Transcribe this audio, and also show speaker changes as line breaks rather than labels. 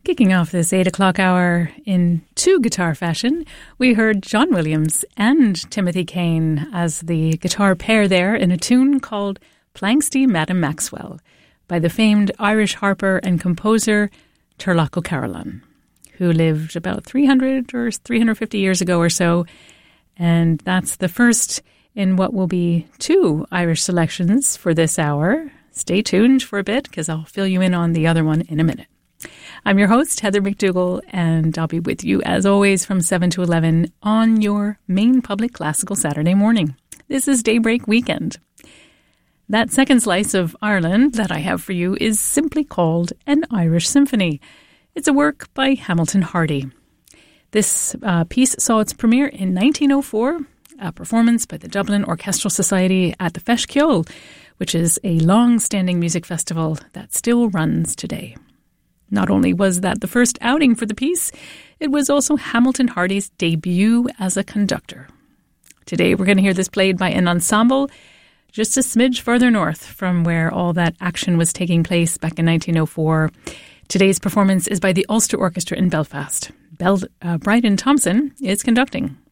Kicking off this 8 o'clock hour in two guitar fashion, we heard John Williams and Timothy Kane as the guitar pair there in a tune called Planxty Madam Maxwell by the famed Irish harper and composer Turlough O'Carolan, who lived about 300 or 350 years ago or so. And that's the first in what will be two Irish selections for this hour. Stay tuned for a bit because I'll fill you in on the other one in a minute. I'm your host, Heather McDougall, and I'll be with you, as always, from 7 to 11 on your main public classical Saturday morning. This is Daybreak Weekend. That second slice of Ireland that I have for you is simply called An Irish Symphony. It's a work by Hamilton Hardy. This piece saw its premiere in 1904, a performance by the Dublin Orchestral Society at the Feis Ceoil, which is a long-standing music festival that still runs today. Not only was that the first outing for the piece, it was also Hamilton Hardy's debut as a conductor. Today we're going to hear this played by an ensemble just a smidge further north from where all that action was taking place back in 1904. Today's performance is by the Ulster Orchestra in Belfast. Bryden Thompson is conducting.